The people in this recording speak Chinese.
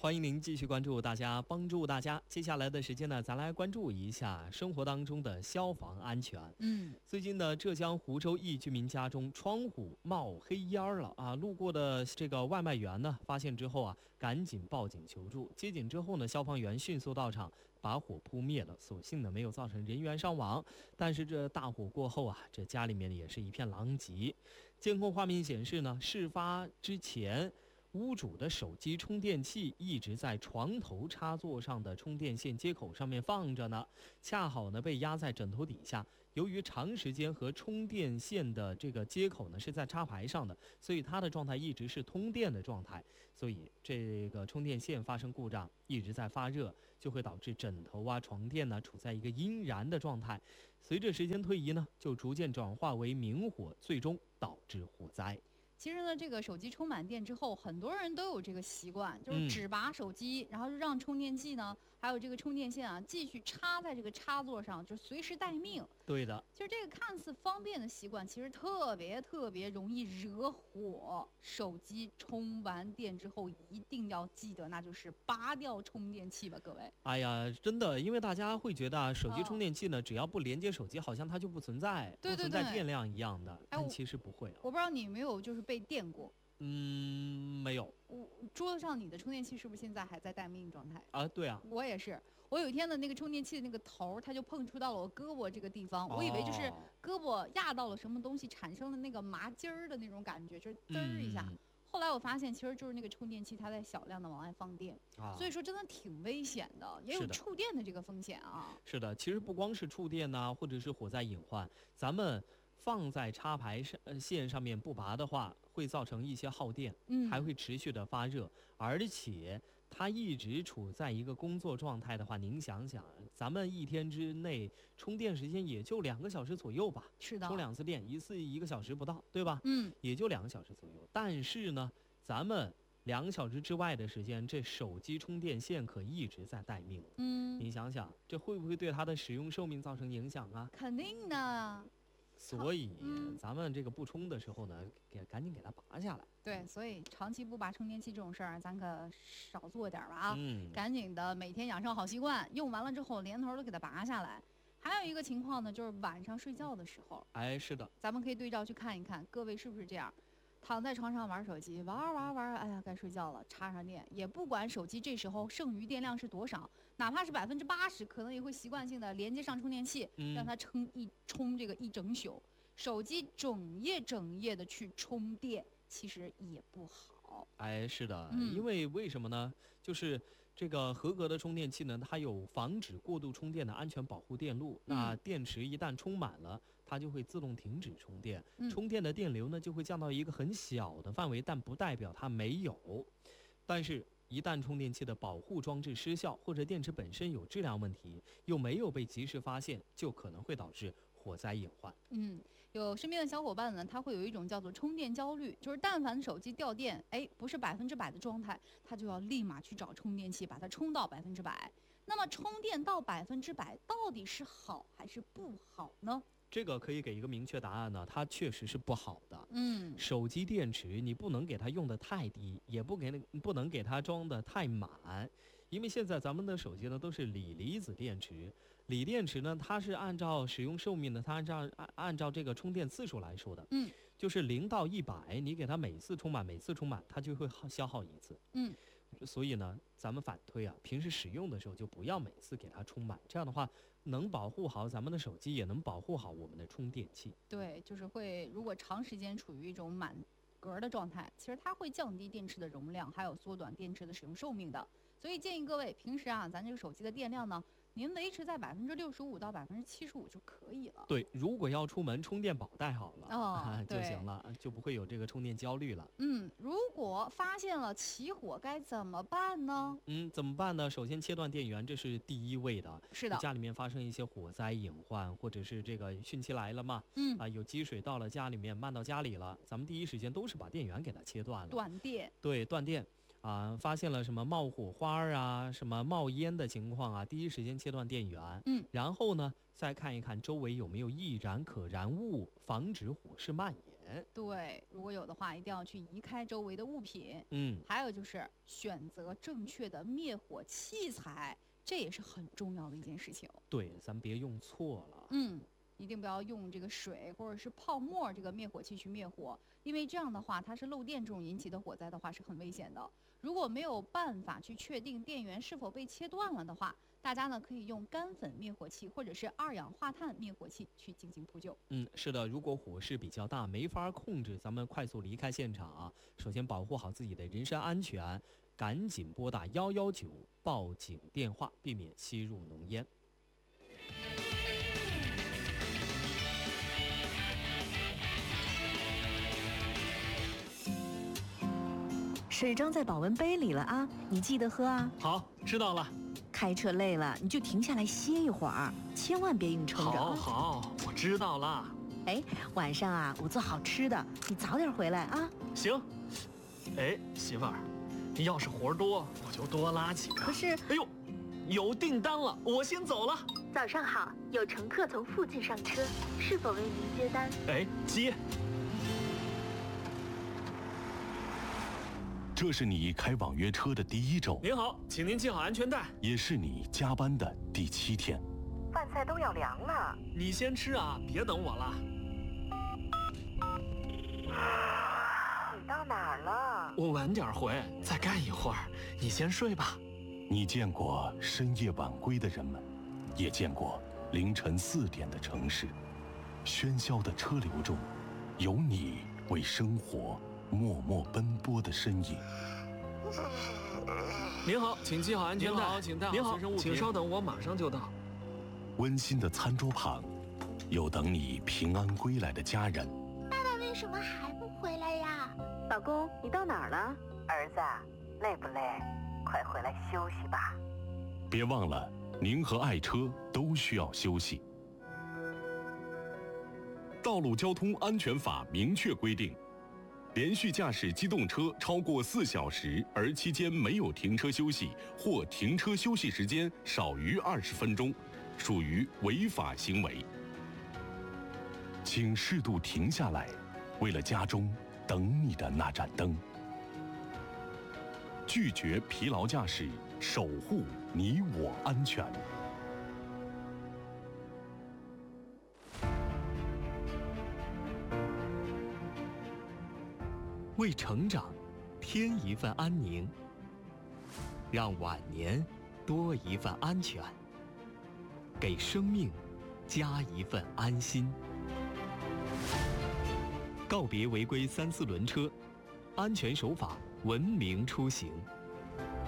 欢迎您继续关注大家，帮助大家。接下来的时间呢，咱来关注一下生活当中的消防安全。最近的浙江湖州一居民家中窗户冒黑烟了啊！路过的这个外卖员呢，发现之后啊，赶紧报警求助。接警之后呢，消防员迅速到场，把火扑灭了。所幸呢，没有造成人员伤亡。但是这大火过后啊，这家里面也是一片狼藉。监控画面显示呢，事发之前，屋主的手机充电器一直在床头插座上的充电线接口上面放着呢，恰好呢被压在枕头底下。由于长时间和充电线的这个接口呢是在插排上的，所以它的状态一直是通电的状态，所以这个充电线发生故障，一直在发热，就会导致枕头啊、床垫呢处在一个阴燃的状态。随着时间推移呢，就逐渐转化为明火，最终导致火灾。 其实呢，这个手机充满电之后，很多人都有这个习惯，就是只拔手机，然后就让充电器呢，还有这个充电线啊，继续插在这个插座上，就随时待命。 对的， 就是这个看似方便的习惯，其实特别容易惹火。手机充完电之后，一定要记得，那就是拔掉充电器吧，各位。 哎呀，真的，因为大家会觉得啊，手机充电器呢，只要不连接手机，好像它就不存在，不存在电量一样的。但其实不会啊。 我不知道你有没有就是被电过。 没有。 桌子上你的充电器是不是现在还在待命状态啊？对啊， 我也是。我有一天的那个充电器的那个头，它就碰触到了我胳膊这个地方，我以为就是胳膊压到了什么东西，产生了那个麻筋儿的那种感觉，就是滋儿一下。后来我发现，其实就是那个充电器它在小量的往外放电，所以说真的挺危险的，也有触电的这个风险啊。 是的，其实不光是触电呐，或者是火灾隐患，咱们放在插排线上面不拔的话，会造成一些耗电，还会持续的发热，而且它一直处在一个工作状态的话，您想想，咱们一天之内充电时间也就2个小时左右吧， 是的， 充2次电，一次1个小时不到，对吧？也就2个小时左右。但是呢，咱们2个小时之外的时间，这手机充电线可一直在待命。你想想，这会不会对它的使用寿命造成影响啊？ 肯定的。 所以，咱们这个不充的时候呢，赶紧给它拔下来。 对，所以长期不拔充电器这种事儿，咱可少做点吧啊！赶紧的，每天养成好习惯，用完了之后连头都给它拔下来。还有一个情况呢，就是晚上睡觉的时候， 是的， 咱们可以对照去看一看，各位是不是这样？躺在床上玩手机，玩，哎呀，该睡觉了，插上电，也不管手机这时候剩余电量是多少，哪怕是80%，可能也会习惯性的连接上充电器，让它充这个一整宿。手机整夜的去充电，其实也不好。 是的，因为什么呢？就是这个合格的充电器呢，它有防止过度充电的安全保护电路。那电池一旦充满了，它就会自动停止充电，充电的电流呢就会降到一个很小的范围，但不代表它没有。但是，一旦充电器的保护装置失效，或者电池本身有质量问题，又没有被及时发现，就可能会导致火灾隐患。 有身边的小伙伴呢，他会有一种叫做充电焦虑，就是但凡手机掉电，不是100%的状态，他就要立马去找充电器把它充到100%。那么充电到100%到底是好还是不好呢？ 这个可以给一个明确答案呢，它确实是不好的。手机电池你不能给它用的太低，也不能给它装的太满，因为现在咱们的手机呢都是锂离子电池，锂电池呢它是按照使用寿命的，它按照这个充电次数来说的。就是0到100，你给它每次充满，它就会消耗一次。所以呢，咱们反推啊，平时使用的时候就不要每次给它充满，这样的话能保护好咱们的手机，也能保护好我们的充电器。 对，就是如果长时间处于一种满格的状态，其实它会降低电池的容量，还有缩短电池的使用寿命的。所以建议各位平时啊，咱这个手机的电量呢，您维持在65%到75%就可以了。 对，如果要出门，充电宝带好了就行了，就不会有这个充电焦虑了。 如果发现了起火该怎么办呢？ 怎么办呢？首先切断电源，这是第一位的。 是的， 家里面发生一些火灾隐患，或者是这个汛期来了嘛，有积水到了家里面，漫到家里了，咱们第一时间都是把电源给它切断了。 断电。 对，断电。发现了什么冒火花啊，什么冒烟的情况啊，第一时间切断电源。然后呢，再看一看周围有没有易燃可燃物，防止火势蔓延。 对，如果有的话，一定要去移开周围的物品。还有就是选择正确的灭火器材，这也是很重要的一件事情。 对，咱别用错了。 一定不要用这个水或者是泡沫这个灭火器去灭火，因为这样的话，它是漏电这种引起的火灾的话是很危险的。如果没有办法去确定电源是否被切断了的话，大家呢可以用干粉灭火器或者是二氧化碳灭火器去进行扑救。 是的，如果火势比较大，没法控制，咱们快速离开现场啊。首先保护好自己的人身安全，赶紧拨打119报警电话，避免吸入浓烟。 水装在保温杯里了啊，你记得喝啊。 好，知道了。 开车累了你就停下来歇一会儿，千万别硬撑着。 好，我知道了。 哎，晚上啊，我做好吃的，你早点回来啊。 行。哎，媳妇儿，你要是活多，我就多拉几个。 可是， 哎呦，有订单了，我先走了。 早上好，有乘客从附近上车，是否为您接单？ 哎，接。 这是你开网约车的第1周。 您好，请您系好安全带。 也是你加班的第7天。 饭菜都要凉了， 你先吃啊，别等我了。 你到哪儿了？ 我晚点回，再干一会儿。你先睡吧。 你见过深夜晚归的人们，也见过凌晨4点的城市。喧嚣的车流中，有你为生活默默奔波的身影。 您好，请系好安全带。您好，请带好随身物品。请稍等，我马上就到。 温馨的餐桌旁，有等你平安归来的家人。 爸爸为什么还不回来呀？老公，你到哪儿了？儿子，累不累？快回来休息吧。 别忘了，您和爱车都需要休息。道路交通安全法明确规定，连续驾驶机动车超过4小时，而期间没有停车休息，或停车休息时间少于20分钟，属于违法行为。请适度停下来，为了家中等你的那盏灯。拒绝疲劳驾驶，守护你我安全。 为成长添一份安宁，让晚年多一份安全，给生命加一份安心。告别违规3、4轮车，安全守法，文明出行。